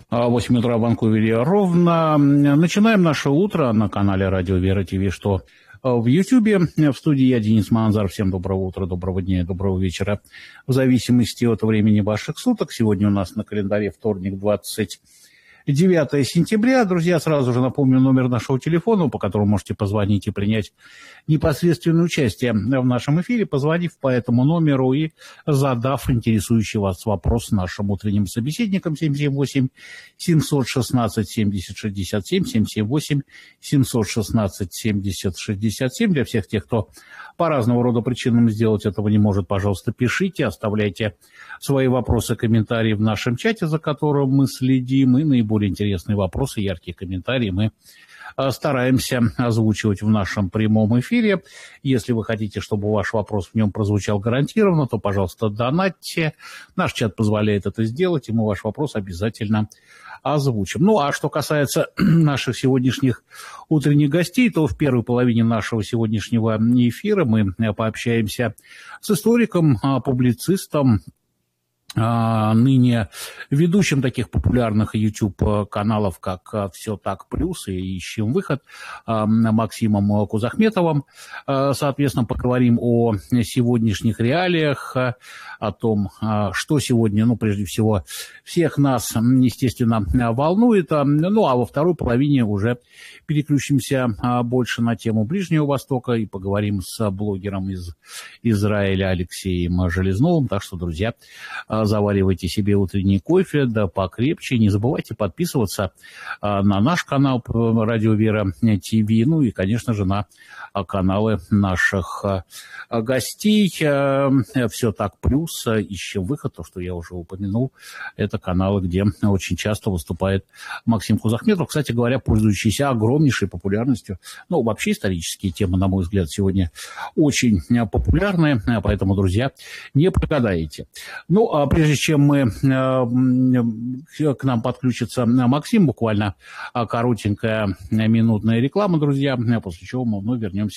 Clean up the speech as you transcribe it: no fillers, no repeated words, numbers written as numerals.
8 утра в Ванкувере ровно. Начинаем наше утро на канале Радио Вера ТВ, что в Ютьюбе. В студии я, Денис Манзар. Всем доброго утра, доброго дня и доброго вечера, в зависимости от времени ваших суток. Сегодня у нас на календаре вторник, 29 сентября. Друзья, сразу же напомню номер нашего телефона, по которому можете позвонить и принять непосредственное участие в нашем эфире, позвонив по этому номеру и задав интересующий вас вопрос нашим утренним собеседникам. 778-716-7067, 778-716-7067. Для всех тех, кто по разного рода причинам сделать этого не может, пожалуйста, пишите, оставляйте свои вопросы, комментарии в нашем чате, за которым мы следим, и наиболее интересные вопросы, яркие комментарии мы стараемся озвучивать в нашем прямом эфире. Если вы хотите, чтобы ваш вопрос в нем прозвучал гарантированно, то, пожалуйста, донатьте. Наш чат позволяет это сделать, и мы ваш вопрос обязательно озвучим. Ну, а что касается наших сегодняшних утренних гостей, то в первой половине нашего сегодняшнего эфира мы пообщаемся с историком, публицистом, ныне ведущим таких популярных YouTube-каналов, как «Все так плюс» и «Ищем выход», Максимом Кузахметовым. Соответственно, поговорим о сегодняшних реалиях, о том, что сегодня, прежде всего, всех нас, естественно, волнует. Ну, а во второй половине уже переключимся больше на тему Ближнего Востока и поговорим с блогером из Израиля Алексеем Железновым. Так что, друзья, заваривайте себе утренний кофе, да покрепче. Не забывайте подписываться на наш канал Радио Вера ТВ, ну и, конечно же, на каналы наших гостей. «Все так плюс», «Ищем выход», то, что я уже упомянул, это каналы, где очень часто выступает Максим Кузахметов, кстати говоря, пользующийся огромнейшей популярностью. Ну, вообще исторические темы, на мой взгляд, сегодня очень популярны, поэтому, друзья, не прогадаете. Ну, а прежде чем к нам подключится Максим, буквально коротенькая минутная реклама, друзья, после чего мы вновь вернемся